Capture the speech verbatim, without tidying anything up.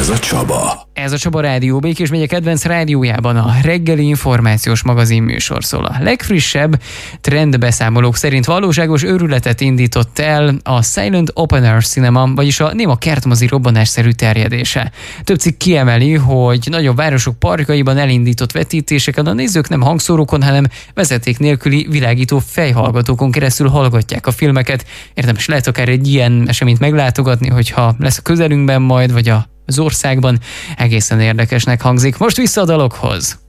Ez a Csaba. Ez a Csaba Rádió, Békés megye kedvenc rádiójában a reggeli információs magazin műsor szól. A legfrissebb trendbeszámolók szerint valóságos őrületet indított el a Silent Open Air Cinema, vagyis a néma kertmozi robbanásszerű terjedése. Több cikk kiemeli, hogy nagyobb városok parkjaiban elindított vetítéseken a nézők nem hangszórókon, hanem vezeték nélküli világító fejhallgatókon keresztül hallgatják a filmeket. Érdemes lehet akár egy ilyen eseményt meglátogatni, hogyha lesz a közelünkben majd, vagy az országban. Egészen érdekesnek hangzik. Most vissza a dalokhoz.